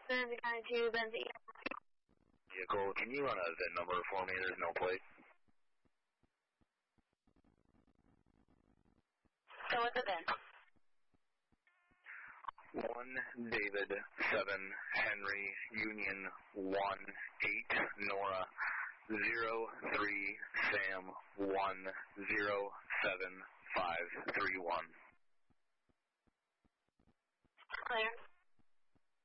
Benzie County 2, Benzie. Vehicle, can you run a VIN number for me? There's no plate. So what's the VIN? 1 David 7 Henry Union 1 8 Nora 03 Sam 1 0 7 5 3 1. Clear.